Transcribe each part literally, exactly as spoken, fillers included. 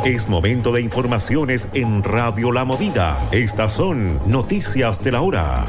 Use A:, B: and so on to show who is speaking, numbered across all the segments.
A: Es momento de informaciones en Radio La Movida. Estas son noticias de la hora.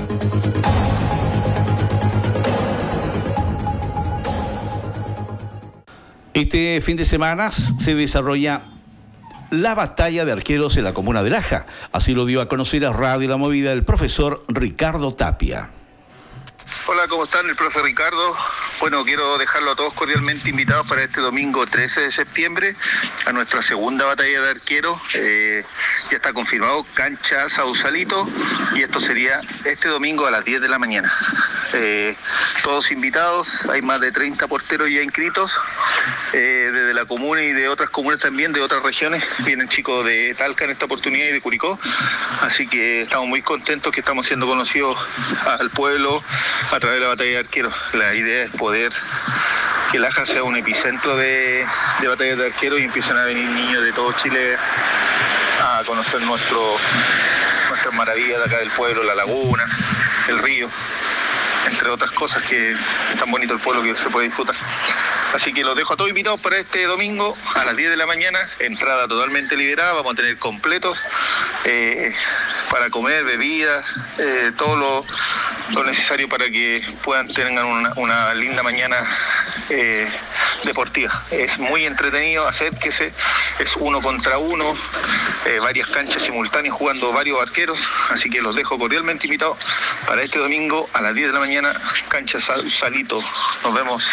B: Este fin de semana se desarrolla la batalla de arqueros en la comuna de Laja. Así lo dio a conocer a Radio La Movida el profesor Ricardo Tapia.
C: Hola, ¿cómo están? El profe Ricardo. Bueno, quiero dejarlo a todos cordialmente invitados para este domingo trece de septiembre a nuestra segunda batalla de arqueros. Eh, ya está confirmado, cancha Sausalito, y esto sería este domingo a las diez de la mañana. Eh, todos invitados, hay más de treinta porteros ya inscritos, eh, desde la comuna y de otras comunas también, de otras regiones. Vienen chicos de Talca en esta oportunidad y de Curicó, así que estamos muy contentos que estamos siendo conocidos al pueblo a través de la batalla de arqueros. La idea es poder que Laja sea un epicentro de, de batallas de arqueros y empiecen a venir niños de todo Chile a conocer nuestro, nuestras maravillas de acá del pueblo, la laguna, el río, entre otras cosas que es tan bonito el pueblo que se puede disfrutar. Así que los dejo a todos invitados para este domingo a las diez de la mañana, entrada totalmente liberada, vamos a tener completos eh, para comer, bebidas, eh, todo lo, lo necesario para que puedan tener una, una linda mañana eh, deportiva. Es muy entretenido, acérquese, es uno contra uno, eh, varias canchas simultáneas jugando varios arqueros, así que los dejo cordialmente invitados para este domingo a las diez de la mañana, cancha Salito. Nos vemos.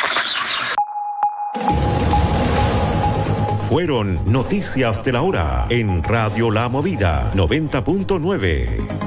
A: Fueron noticias de la hora en Radio La Movida noventa punto nueve.